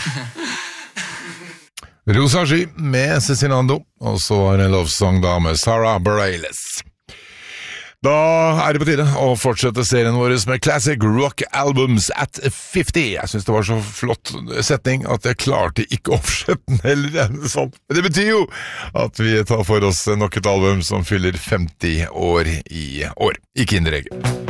Rosa Sky med Cezinando, og så var en lovesong da med Sarah Bareilles. Da er det på tide å fortsette serien vår med Classic Rock Albums at 50. Jeg synes det var så flott setning at jeg klarte ikke å oversette den heller. Sånn. Men det betyr jo at vi tar for oss nok et album som fyller 50 år i år. Ikke Kinderegg.